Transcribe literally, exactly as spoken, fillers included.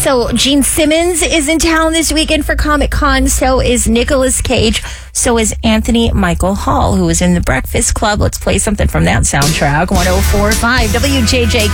So Gene Simmons is in town this weekend for Comic-Con. So is Nicolas Cage. So is Anthony Michael Hall, who is in The Breakfast Club. Let's play something from that soundtrack. one oh four point five W J J